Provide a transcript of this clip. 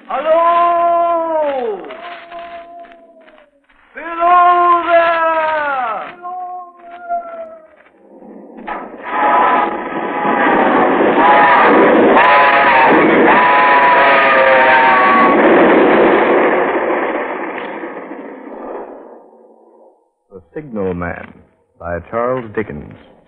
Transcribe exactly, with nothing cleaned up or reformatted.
Hello! Below there! The Signal Man by Charles Dickens.